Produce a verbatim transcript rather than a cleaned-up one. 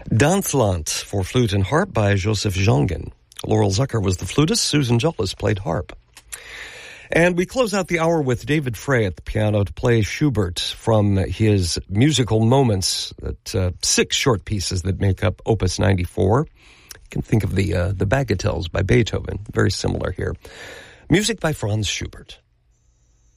Dansland for flute and harp by Joseph Jongen. Laurel Zucker was the flutist. Susan Jollis played harp. And we close out the hour with David Frey at the piano to play Schubert from his musical moments, that uh, six short pieces that make up Opus ninety-four. You can think of the uh, the Bagatelles by Beethoven, very similar here. Music by Franz Schubert.